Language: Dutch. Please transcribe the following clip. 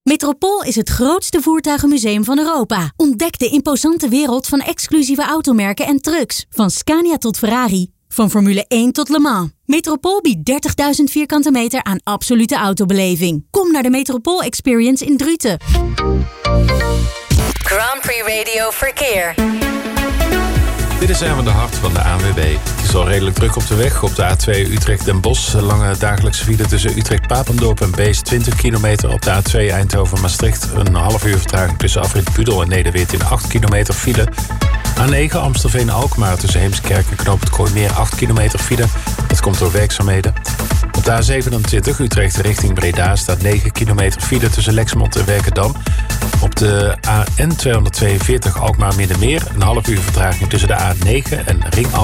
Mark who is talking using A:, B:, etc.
A: Metropool is het grootste voertuigenmuseum van Europa. Ontdek de imposante wereld van exclusieve automerken en trucks. Van Scania tot Ferrari. Van Formule 1 tot Le Mans. Metropool biedt 30.000 vierkante meter aan absolute autobeleving. Kom naar de Metropool Experience in Druten.
B: Grand Prix Radio Verkeer.
C: Dit is Erwin de Hart van de ANWB. Het is al redelijk druk op de weg. Op de A2 Utrecht-Den Bosch. Lange dagelijkse file tussen Utrecht-Papendorp en Beest. 20 kilometer. Op de A2 Eindhoven-Maastricht. Een half uur vertraging tussen afrit Budel en Nederweert in 8 kilometer file. A9 Amstelveen-Alkmaar tussen Heemskerk en Knoop het Kooimeer 8 kilometer file. Dat komt door werkzaamheden. Op de A27 Utrecht richting Breda staat 9 kilometer file tussen Lexmond en Werkendam. Op de AN242 Alkmaar-Middenmeer een half uur vertraging tussen de A9 en Ring